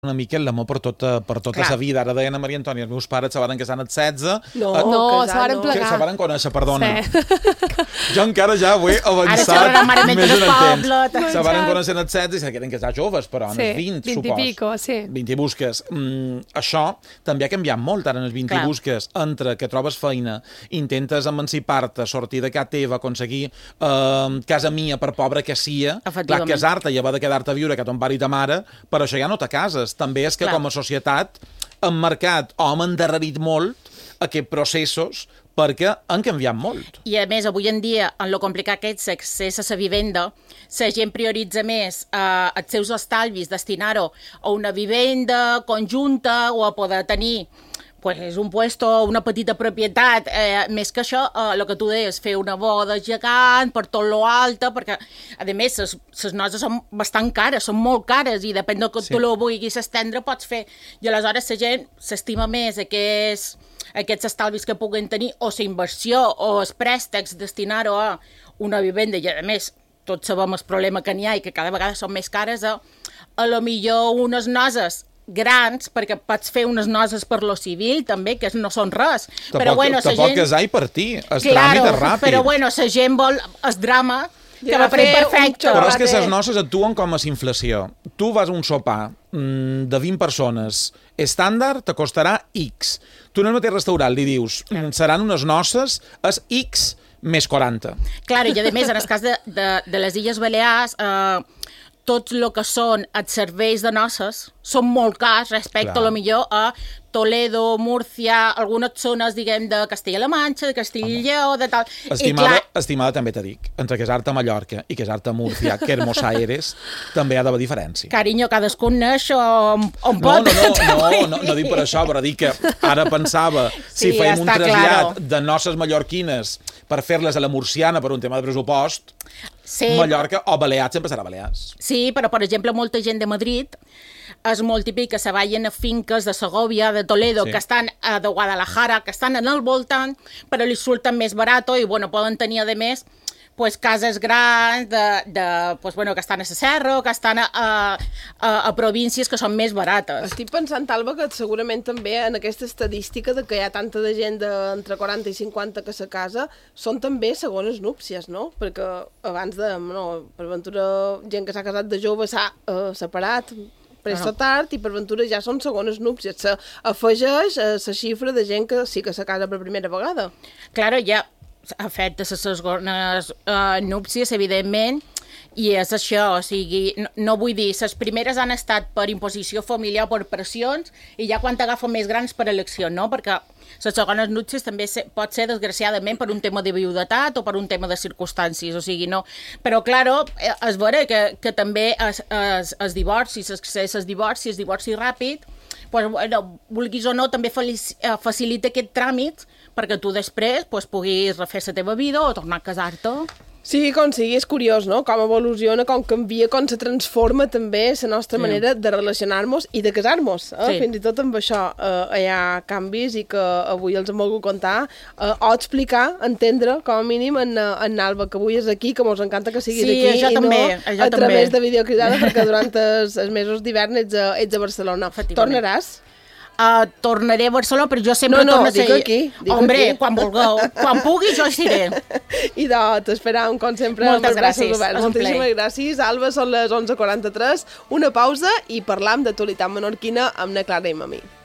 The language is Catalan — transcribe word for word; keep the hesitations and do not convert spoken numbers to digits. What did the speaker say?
una mica l'amor per tota, per tota sa vida. Ara deien a Maria Antònia, els meus pares se van casar als setze. No, a... no se van no. plegar. Se van conèixer, perdona. Sí. Jo encara ja ho he avançat. Ara la mare mentre el poble. Se van conèixer als setze i se queden casar joves, però en Sí, els vint, vint supos. i pico, sí. vint i busques. Mm, això també ha canviat molt, ara en els vint Clar. i busques, entre que trobes feina, intentes emancipar-te, sortir de casa teva, aconseguir eh, casa mia per pobra que sia, clar, casar-te i haver de quedar-te a viure que ton pare i ta mare, però això ja no te cases. També és que Clar. com a societat hem marcat o hem endarrerit molt aquests processos perquè han canviat molt. I a més, avui en dia, en lo complicat que és l'accés a la vivenda, la gent prioritza més eh, els seus estalvis, destinar-ho a una vivenda conjunta o a poder tenir pues, un puesto, una petita propietat, eh, més que això, eh, el que tu deies, fer una boda gegant per tot lo alta, perquè, a més, les noces són bastant cares, són molt cares, i depèn del que sí. tu lo vulguis estendre, pots fer. I aleshores la gent s'estima més aquests, aquests estalvis que puguen tenir, o la inversió, o els préstecs, destinar-ho a una vivenda, i a més, tots sabem el problema que n'hi ha i que cada vegada són més cares, a, a lo millor unes noces grans, perquè pots fer unes noces per lo civil, també, que no són res. Te però pot, bueno, te la pot gent... casar i partir, el claro, tràmit és ràpid. Però bueno, la gent vol el drama, que va fer perfecte. Però és que les noces actuen com a inflació. Tu vas a un sopar mm, de vint persones, estàndard, te costarà X. Tu en el mateix restaurant li dius, mm, seran unes noces, és X més quaranta. Clar, i a més, en el cas de, de, de les Illes Balears, eh, tots el que són els serveis de noces són molt cars respecte Clar. a lo millor a Toledo, Múrcia, algunes zones, diguem, de Castella-La Manxa, de Castilla i Lleó, de tal... Estimada, I clar... estimada, també t'he dic, entre casar-te a Mallorca i casar-te a Múrcia, que Hermosa eres, també hi ha d'haver diferència. Carinyo, cadascun neix on, on no, pot. No, no, no, no, no dic per això, però dic que ara pensava, si sí, fèiem un trasllat claro. de noces mallorquines per fer-les a la murciana per un tema de pressupost, sí. Mallorca o Balears sempre serà Balears. Sí, però, per exemple, molta gent de Madrid és molt típic que se vagin a finques de Segovia, de Toledo, sí. que estan a de Guadalajara, que estan en el voltant, però li surten més barato i, bueno, poden tenir, a més, pues, cases grans de, de, pues, bueno, que estan a la serra, que estan a, a, a províncies que són més barates. Estic pensant, Alba, que segurament també en aquesta estadística de que hi ha tanta de gent d'entre quaranta i cinquanta que se casa, són també segones núpcies, no? Perquè abans de, no, per ventura, gent que s'ha casat de jove s'ha uh, separat, presta tard, i per ventura ja són segones núpcies. S'afegeix a la xifra de gent que sí que se casa per primera vegada. Claro, ja ha fet de les segones uh, núpcies, evidentment, i és això, o sigui, no, no vull dir, les primeres han estat per imposició familiar, per pressions, i ja quan t'agafen més grans per elecció, no? Perquè les segones núpcies també se, pot ser, desgraciadament, per un tema de viudetat o per un tema de circumstàncies, o sigui, no. Però, claro, és vera que, que també es, es, es divorci, s'accés al divorci, es divorci ràpid, pues, bueno, vulguis o no, també facilita aquest tràmit perquè tu després pues, puguis refer la teva vida o tornar a casar-te. Sí, com sigui, és curiós, no?, com evoluciona, com canvia, com se transforma també la nostra sí. manera de relacionar-nos i de casar-nos. Eh? Sí. Fins i tot amb això eh, hi ha canvis i que avui els hem volgut contar eh, o explicar, entendre, com a mínim, en, en Alba, que avui és aquí, que mos encanta que siguis sí, aquí i també, no a través també. de videocridada, perquè durant els, els mesos d'hivern ets, a, ets a Barcelona. Tornaràs? Uh, tornaré a Barcelona, però jo sempre no, no, torno a ser... No, no, dic aquí. Dic Hombre, aquí. quan vulgueu, quan pugui jo hi seré. I de, t'esperàvem, com sempre, moltes gràcies. Moltíssimes gràcies. Alba, són les onze quaranta-tres, una pausa i parlam d'actualitat menorquina amb na Clara i Mami.